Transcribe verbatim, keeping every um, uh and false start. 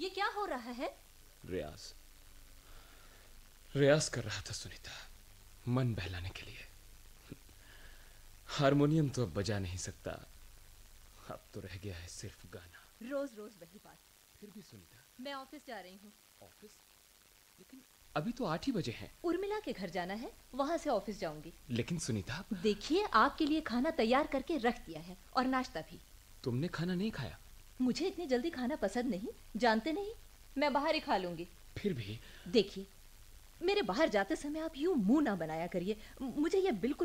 ये क्या हो रहा है? रियाज रियाज कर रहा था सुनीता, मन बहलाने के लिए। हारमोनियम तो अब बजा नहीं सकता, अब तो रह गया है सिर्फ गाना। रोज रोज वही बात। फिर भी सुनीता, मैं ऑफिस जा रही हूँ। ऑफिस? लेकिन अभी तो आठ ही बजे हैं। उर्मिला के घर जाना है, वहाँ से ऑफिस जाऊंगी। लेकिन सुनीता, देखिए, आपके लिए खाना तैयार करके रख दिया है और नाश्ता भी। तुमने खाना नहीं खाया? मुझे इतनी जल्दी खाना पसंद नहीं, जानते नहीं, मैं बाहर ही खा लूंगी। फिर भी देखिए, मेरे बाहर जाते समय आप यूं मुंह ना बनाया करिए, मुझे ये बिल्कुल